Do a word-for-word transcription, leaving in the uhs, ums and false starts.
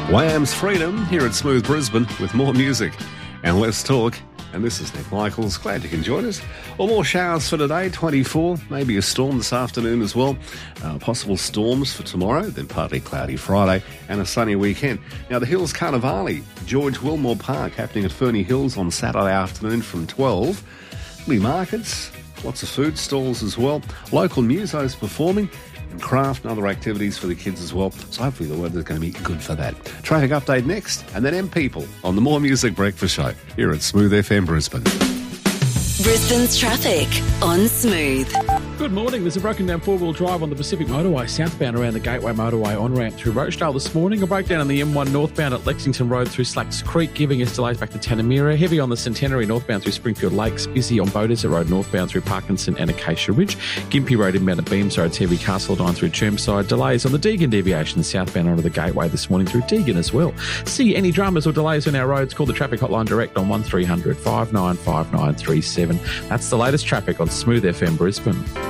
Wham's Freedom here at Smooth Brisbane with more music and less talk. And this is Nick Michaels. Glad you can join us. Well, more showers for today, twenty-four. Maybe a storm this afternoon as well. Uh, possible storms for tomorrow, then partly cloudy Friday and a sunny weekend. Now, the Hills Carnivale, George Wilmore Park, happening at Ferny Hills on Saturday afternoon from twelve. Flea markets, lots of food stalls as well. Local musos performing. And craft and other activities for the kids as well. So hopefully the weather's going to be good for that. Traffic update next, and then M People on the More Music Breakfast Show here at Smooth F M Brisbane. Brisbane's traffic on Smooth. Good morning. There's a broken down four-wheel drive on the Pacific Motorway southbound around the Gateway Motorway on-ramp through Rochdale this morning. A breakdown on the M one northbound at Lexington Road through Slacks Creek, giving us delays back to Tanamira. Heavy on the Centenary northbound through Springfield Lakes. Busy on Bow Desert Road northbound through Parkinson and Acacia Ridge. Gympie Road inbound at Beams Road. Heavy Castledine through Chermside. Delays on the Deagon deviation southbound onto the Gateway this morning through Deagon as well. See any dramas or delays on our roads? Call the traffic hotline direct on one three hundred five nine five nine three seven. That's the latest traffic on Smooth F M Brisbane.